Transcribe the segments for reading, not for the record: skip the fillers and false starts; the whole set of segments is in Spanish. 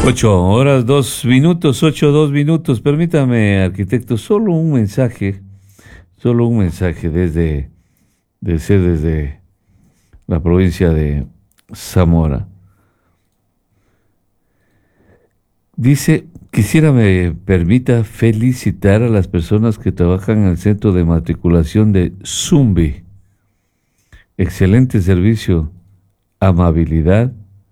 8 horas, 2 minutos, 8, 2 minutos. Permítame, arquitecto, solo un mensaje desde la provincia de Zamora. Dice, quisiera me permita felicitar a las personas que trabajan en el centro de matriculación de Zumbi. Excelente servicio, amabilidad,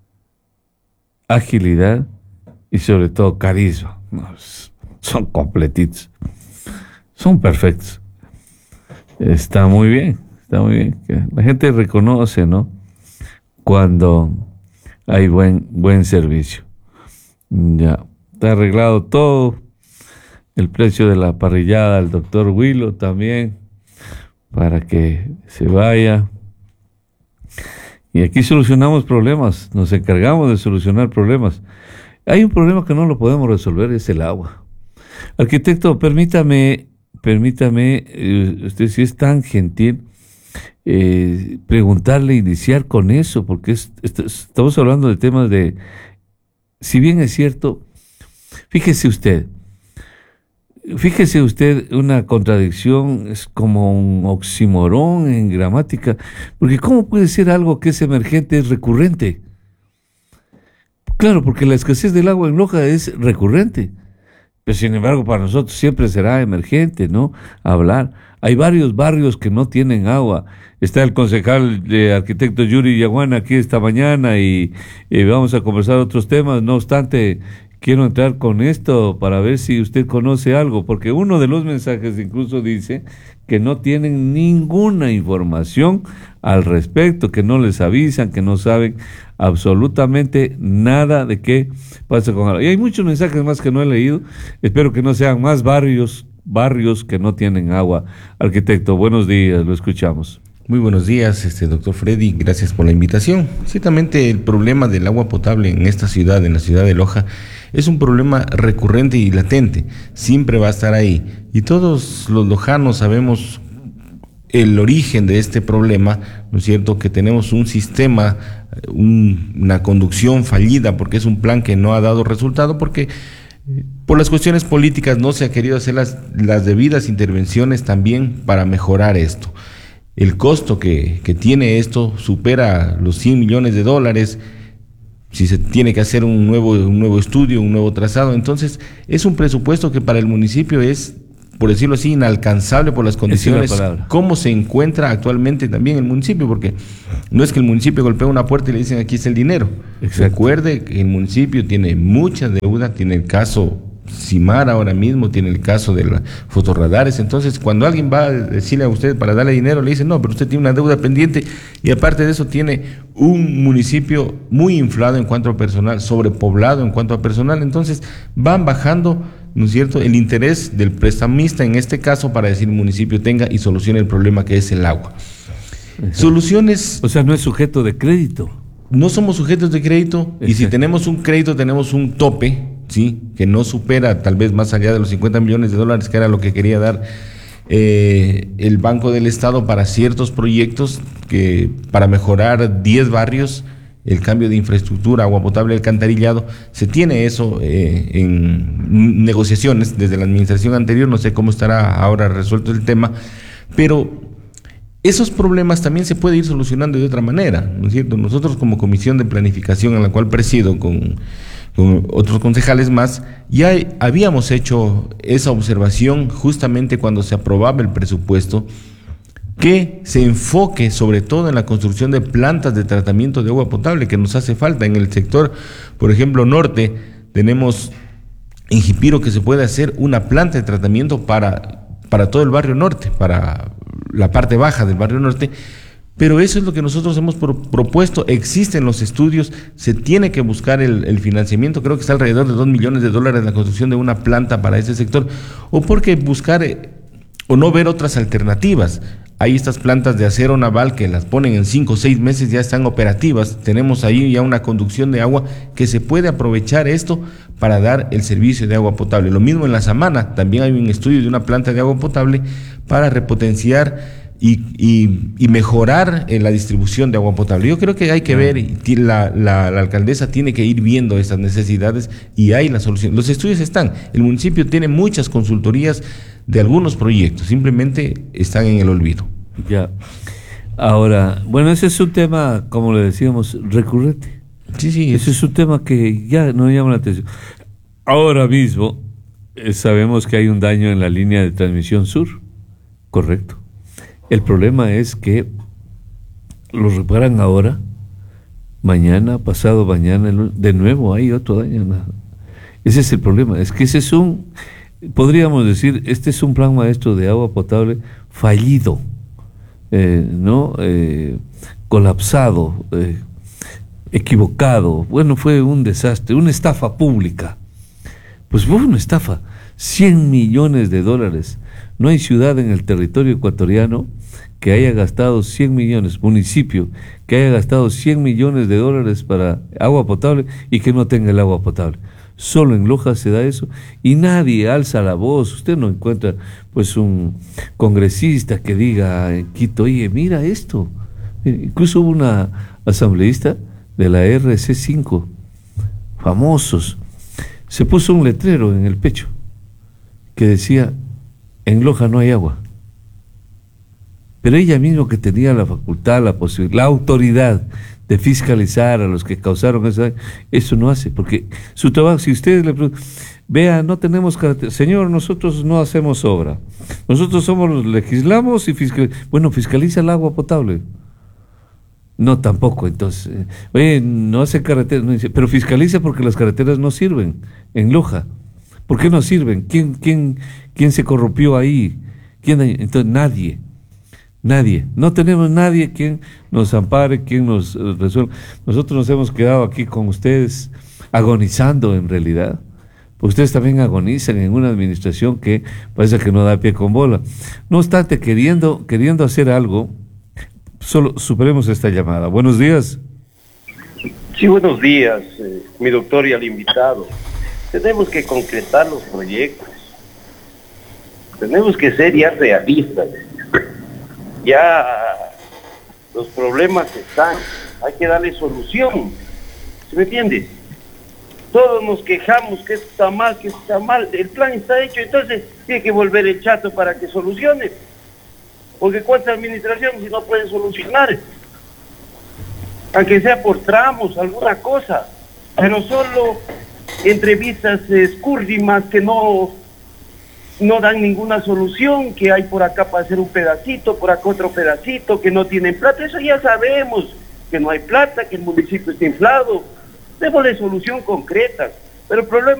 agilidad y sobre todo carisma. Son completitos, son perfectos. Está muy bien. La gente reconoce, ¿no?, cuando hay buen servicio. Ya está arreglado todo. El precio de la parrillada al doctor Huilo también, para que se vaya. Y aquí solucionamos problemas, nos encargamos de solucionar problemas. Hay un problema que no lo podemos resolver, es el agua. Arquitecto, permítame, usted si es tan gentil, preguntarle, iniciar con eso, porque estamos hablando de temas de, si bien es cierto, fíjese usted, una contradicción, es como un oxímoron en gramática, porque ¿cómo puede ser algo que es emergente es recurrente? Claro, porque la escasez del agua en Loja es recurrente, pero sin embargo para nosotros siempre será emergente, ¿no?, hablar. Hay varios barrios que no tienen agua. Está el concejal de arquitecto Yuri Yaguana aquí esta mañana y vamos a conversar otros temas. No obstante, quiero entrar con esto para ver si usted conoce algo, porque uno de los mensajes incluso dice que no tienen ninguna información al respecto, que no les avisan, que no saben absolutamente nada de qué pasa con agua. Y hay muchos mensajes más que no he leído. Espero que no sean más barrios que no tienen agua. Arquitecto, buenos días, lo escuchamos. Muy buenos días, doctor Freddy, gracias por la invitación. Ciertamente el problema del agua potable en esta ciudad, en la ciudad de Loja, es un problema recurrente y latente, siempre va a estar ahí. Y todos los lojanos sabemos el origen de este problema, ¿no es cierto?, que tenemos un sistema, una conducción fallida, porque es un plan que no ha dado resultado, porque por las cuestiones políticas no se ha querido hacer las debidas intervenciones también para mejorar esto. El costo que tiene esto supera los $100 millones. Si se tiene que hacer un nuevo estudio, un nuevo trazado, entonces es un presupuesto que para el municipio es, por decirlo así, inalcanzable por las condiciones, cómo se encuentra actualmente también el municipio, porque no es que el municipio golpea una puerta y le dicen aquí está el dinero. Exacto. Recuerde que el municipio tiene mucha deuda, tiene el caso Simar ahora mismo, tiene el caso de los fotorradares. Entonces cuando alguien va a decirle a usted para darle dinero, le dice no, pero usted tiene una deuda pendiente, y aparte de eso tiene un municipio muy inflado en cuanto a personal, sobrepoblado en cuanto a personal. Entonces van bajando, ¿no es cierto?, el interés del prestamista en este caso para decir el municipio tenga y solucione el problema que es el agua. Exacto. Soluciones. O sea, no es sujeto de crédito. No somos sujetos de crédito. Exacto. Y si tenemos un crédito tenemos un tope, ¿sí?, que no supera tal vez más allá de los $50 millones, que era lo que quería dar el Banco del Estado para ciertos proyectos, que para mejorar 10 barrios, el cambio de infraestructura, agua potable, alcantarillado. Se tiene eso en negociaciones desde la administración anterior, no sé cómo estará ahora resuelto el tema, pero esos problemas también se puede ir solucionando de otra manera, ¿no es cierto? Nosotros como comisión de planificación, a la cual presido con otros concejales más, ya habíamos hecho esa observación justamente cuando se aprobaba el presupuesto, que se enfoque sobre todo en la construcción de plantas de tratamiento de agua potable, que nos hace falta en el sector, por ejemplo, norte. Tenemos en Jipiro que se puede hacer una planta de tratamiento para todo el barrio norte, para la parte baja del barrio norte, pero eso es lo que nosotros hemos propuesto. Existen los estudios, se tiene que buscar el financiamiento. Creo que está alrededor de $2 millones la construcción de una planta para ese sector, o porque buscar o no ver otras alternativas. Hay estas plantas de acero naval que las ponen en 5 o 6 meses, ya están operativas. Tenemos ahí ya una conducción de agua que se puede aprovechar esto para dar el servicio de agua potable. Lo mismo en la Samana, también hay un estudio de una planta de agua potable para repotenciar y mejorar la distribución de agua potable. Yo creo que hay que ver, la alcaldesa tiene que ir viendo esas necesidades y hay la solución. Los estudios están, el municipio tiene muchas consultorías de algunos proyectos, simplemente están en el olvido. Ya. Ahora, bueno, ese es un tema, como le decíamos, recurrente. Sí, ese es un tema que ya no llama la atención. Ahora mismo sabemos que hay un daño en la línea de transmisión sur, correcto. El problema es que lo reparan ahora, mañana, pasado mañana, de nuevo hay otro daño. Ese es el problema, es que podríamos decir, este es un plan maestro de agua potable fallido, colapsado, equivocado. Bueno, fue un desastre, una estafa pública. Pues fue una estafa, $100 millones. No hay ciudad en el territorio ecuatoriano que haya gastado 100 millones, municipio que haya gastado $100 millones para agua potable y que no tenga el agua potable. Solo en Loja se da eso y nadie alza la voz. Usted no encuentra pues un congresista que diga en Quito, oye, mira esto. Incluso hubo una asambleísta de la RC5, famosos, se puso un letrero en el pecho que decía, en Loja no hay agua. Pero ella misma, que tenía la facultad, la posibilidad, la autoridad de fiscalizar a los que causaron eso no hace, porque su trabajo, si ustedes le preguntan, vea, no tenemos carácter, señor, nosotros no hacemos obra, nosotros legislamos y fiscalizamos. Bueno, fiscaliza el agua potable. No, tampoco. Entonces, oye, no hace carreteras, no dice, pero fiscaliza porque las carreteras no sirven en Loja. ¿Por qué no sirven? ¿Quién se corrompió ahí? Entonces, nadie. No tenemos nadie quien nos ampare, quien nos resuelva. Nosotros nos hemos quedado aquí con ustedes agonizando en realidad. Ustedes también agonizan en una administración que parece que no da pie con bola. No obstante, queriendo hacer algo, solo superemos esta llamada. Buenos días. Sí, buenos días, mi doctor y al invitado. Tenemos que concretar los proyectos. Tenemos que ser ya realistas. Ya los problemas están. Hay que darle solución. ¿Se me entiende? Todos nos quejamos que esto está mal, que esto está mal. El plan está hecho, entonces tiene que volver el chato para que solucione. Porque cuántas administraciones si no pueden solucionar, aunque sea por tramos, alguna cosa, pero solo entrevistas escúrdimas que no dan ninguna solución, que hay por acá para hacer un pedacito, por acá otro pedacito, que no tienen plata. Eso ya sabemos, que no hay plata, que el municipio está inflado. Démosle solución concreta, pero el problema